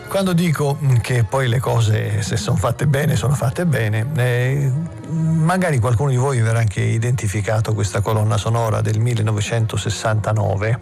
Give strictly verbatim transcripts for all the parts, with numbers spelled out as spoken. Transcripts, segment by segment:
Quando dico che poi le cose, se sono fatte bene, sono fatte bene, eh, magari qualcuno di voi avrà anche identificato questa colonna sonora del millenovecentosessantanove,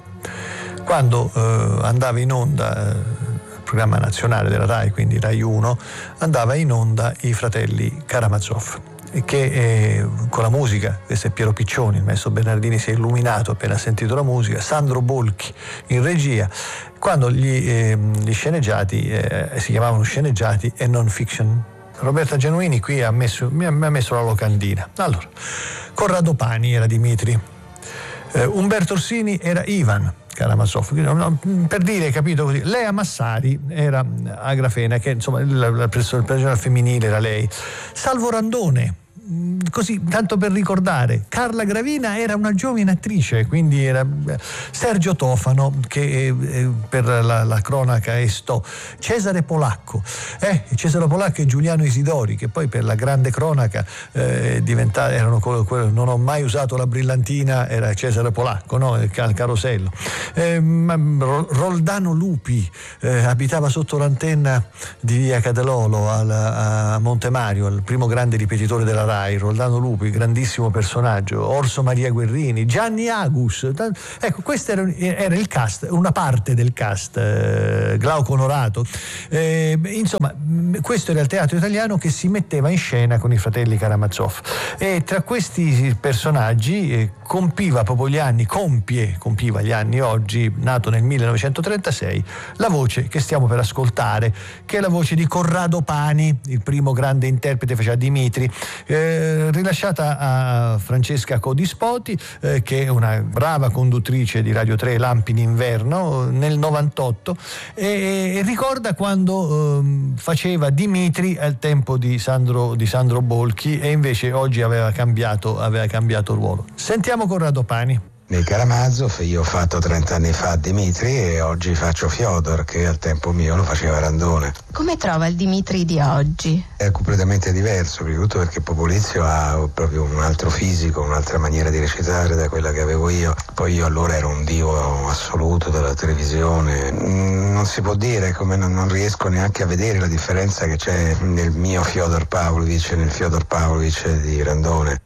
quando eh, andava in onda eh, il programma nazionale della Rai, quindi Rai uno, andava in onda i fratelli Karamazov, che eh, con la musica, questo è Piero Piccioni, il maestro Bernardini si è illuminato appena sentito la musica, Sandro Bolchi in regia, quando gli, eh, gli sceneggiati eh, si chiamavano sceneggiati e non fiction. Roberta Genuini qui ha messo, mi, ha, mi ha messo la locandina. Allora, Corrado Pani era Dimitri, eh, Umberto Orsini era Ivan Karamazov, per dire, capito così. Lea Massari era Agrafena, che insomma il personaggio femminile era lei. Salvo Randone, così tanto per ricordare. Carla Gravina era una giovane attrice, quindi era Sergio Tofano, che eh, per la, la cronaca è sto. Cesare Polacco, eh, Cesare Polacco e Giuliano Isidori, che poi per la grande cronaca eh, diventa, erano quello, quello, non ho mai usato la brillantina, era Cesare Polacco, no? Il carosello. Eh, Roldano Lupi eh, abitava sotto l'antenna di via Cadelolo al, a Montemario, il primo grande ripetitore della Rai. Roldano Lupi, grandissimo personaggio. Orso Maria Guerrini, Gianni Agus, ecco, questo era, era il cast, una parte del cast, eh, Glauco Onorato, eh, insomma questo era il teatro italiano che si metteva in scena con i fratelli Karamazov, e tra questi personaggi eh, compiva proprio gli anni, compie, compiva gli anni oggi, nato nel millenovecentotrentasei, la voce che stiamo per ascoltare, che è la voce di Corrado Pani, il primo grande interprete, faceva Dimitri, eh, rilasciata a Francesca Codispoti, eh, che è una brava conduttrice di Radio tre Lampi d'inverno, nel novantotto, e, e ricorda quando eh, faceva Dimitri al tempo di Sandro, di Sandro Bolchi, e invece oggi aveva cambiato, aveva cambiato ruolo. Sentiamo Corrado Pani. Nei Karamazov io ho fatto trent'anni fa Dimitri e oggi faccio Fyodor, che al tempo mio lo faceva Randone. Come trova il Dimitri di oggi? È completamente diverso, prima di tutto perché Popolizio ha proprio un altro fisico, un'altra maniera di recitare da quella che avevo io. Poi io allora ero un divo assoluto della televisione. Non si può dire, come non, non riesco neanche a vedere la differenza che c'è nel mio Fyodor Pavlovich e nel Fyodor Pavlovich di Randone.